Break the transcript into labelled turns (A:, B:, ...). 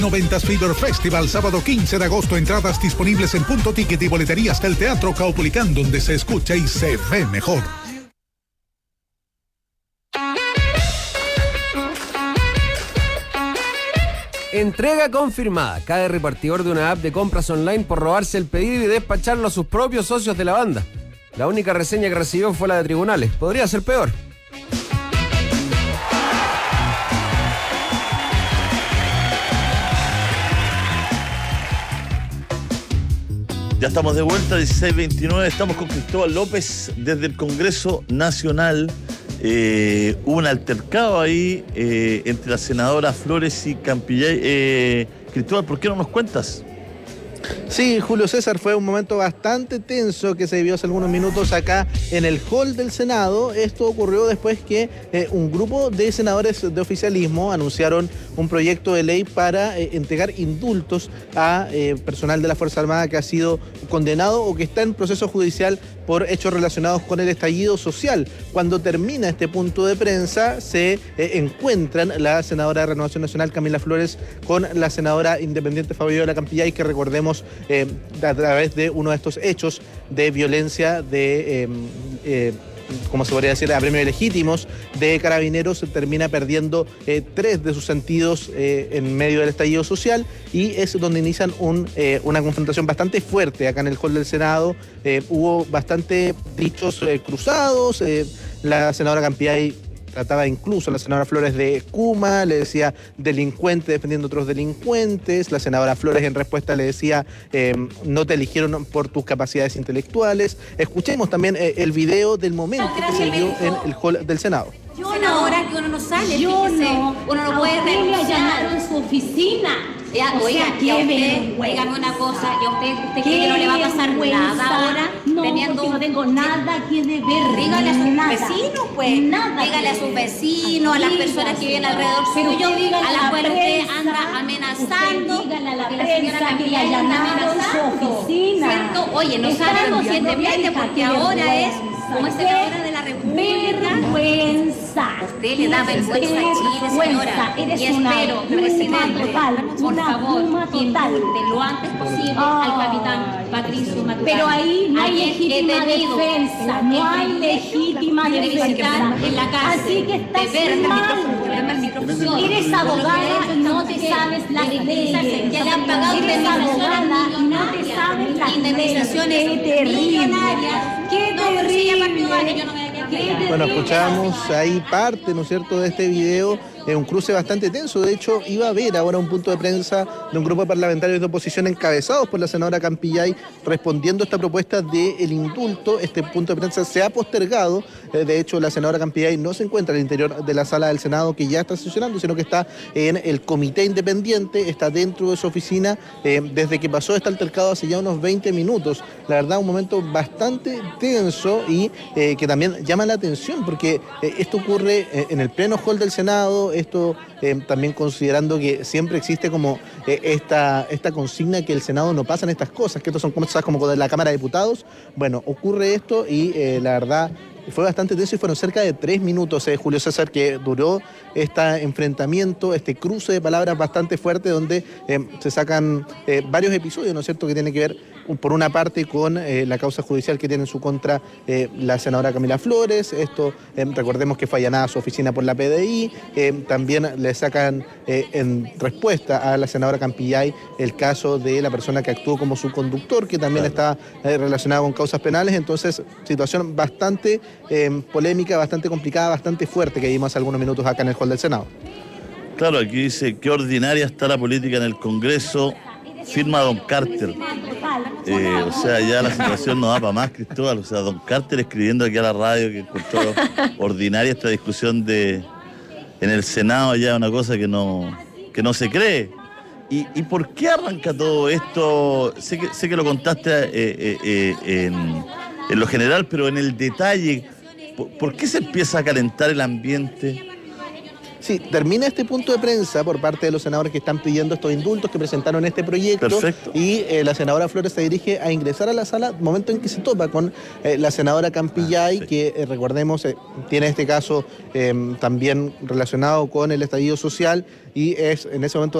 A: 90s Fever Festival, sábado 15 de agosto, entradas disponibles en Punto Ticket y boleterías del Teatro Caupolicán, donde se escucha y se ve mejor.
B: Entrega confirmada. Cae repartidor de una app de compras online por robarse el pedido y despacharlo a sus propios socios de la banda. La única reseña que recibió fue la de tribunales. Podría ser peor.
C: Ya estamos de vuelta, 16:29, estamos con Cristóbal López desde el Congreso Nacional. Hubo un altercado ahí entre la senadora Flores y Campillay. Cristóbal, ¿por qué no nos cuentas?
D: Sí, Julio César, fue un momento bastante tenso que se vivió hace algunos minutos acá en el hall del Senado. Esto ocurrió después que un grupo de senadores de oficialismo anunciaron un proyecto de ley para entregar indultos a personal de la Fuerza Armada que ha sido condenado o que está en proceso judicial por hechos relacionados con el estallido social. Cuando termina este punto de prensa, se encuentran la senadora de Renovación Nacional, Camila Flores, con la senadora independiente Fabiola Campillay, que recordemos a través de uno de estos hechos de violencia como se podría decir, a premios legítimos de Carabineros, termina perdiendo 3 de sus sentidos en medio del estallido social, y es donde inician una confrontación bastante fuerte acá en el hall del Senado. Hubo bastante dichos cruzados. La senadora Campillay trataba incluso a la senadora Flores de Kuma, le decía delincuente defendiendo a otros delincuentes. La senadora Flores en respuesta le decía no te eligieron por tus capacidades intelectuales. Escuchemos también el video del momento que se dio en el hall del Senado.
E: Ahora que uno no sale,
F: yo
E: fíjese,
F: no.
E: uno no puede
F: renunciar. Le allanaron su oficina.
E: Dígame una cosa, ¿y usted cree que no le va a pasar nada ahora?
F: No, porque no tengo nada que deber.
E: Dígale a sus vecinos, pues.
F: Nada.
E: Dígale a sus vecinos, a las personas que viven alrededor suyo, a las cuales usted anda amenazando.
F: Dígale a la prensa que le allanaron su oficina.
E: ¿Cierto? Oye, no sabe conscientemente, porque ahora es como es senadora de la República.
F: Vergüenza.
E: Usted le da vergüenza a Chile, señora.
F: Eres
E: y espero, presidente, por favor, que indulte lo antes posible al capitán Patricio Maturana.
F: Pero ahí no hay legítima defensa, no hay legítima defensa.
E: En la cárcel.
F: Así que estás mal. Eres abogada y no te sabes las leyes.
E: Ya le han pagado
F: Eres abogada y no te sabes las
E: indemnizaciones millonarias.
F: ¡Qué terrible!
D: Bueno, escuchábamos ahí parte, ¿no es cierto?, de este video. Un cruce bastante tenso. De hecho, iba a haber ahora un punto de prensa de un grupo de parlamentarios de oposición encabezados por la senadora Campillay respondiendo a esta propuesta del indulto. Este punto de prensa se ha postergado. De hecho, la senadora Campillay no se encuentra al interior de la sala del Senado, que ya está sesionando, sino que está en el comité independiente, está dentro de su oficina desde que pasó este altercado hace ya unos 20 minutos. La verdad, un momento bastante tenso y que también llama la atención, porque esto ocurre en el pleno hall del Senado. Esto también considerando que siempre existe como esta consigna que el Senado no pasan estas cosas, que estas son cosas como de la Cámara de Diputados. Bueno, ocurre esto y la verdad fue bastante tenso y fueron cerca de 3 minutos, Julio César, que duró este enfrentamiento, este cruce de palabras bastante fuerte, donde se sacan varios episodios, ¿no es cierto?, que tiene que ver por una parte con la causa judicial que tiene en su contra la senadora Camila Flores. Esto, recordemos que fue allanada su oficina por la PDI. También le sacan en respuesta a la senadora Campillay el caso de la persona que actuó como su conductor, que también está relacionado con causas penales. Entonces, situación bastante polémica, bastante complicada, bastante fuerte que vimos hace algunos minutos acá en el hall del Senado.
C: Claro, aquí dice qué ordinaria está la política en el Congreso. Firma Don Carter. O sea, ya la situación no da para más, Cristóbal. O sea, Don Carter escribiendo aquí a la radio que encontró ordinaria esta discusión en el Senado, ya una cosa que no se cree. ¿Y por qué arranca todo esto? Sé que lo contaste en lo general, pero en el detalle, ¿por qué se empieza a calentar el ambiente?
D: Sí, termina este punto de prensa por parte de los senadores que están pidiendo estos indultos, que presentaron este proyecto.
C: Perfecto.
D: Y la senadora Flores se dirige a ingresar a la sala, momento en que se topa con la senadora Campillay, que recordemos tiene este caso también relacionado con el estallido social, y es en ese momento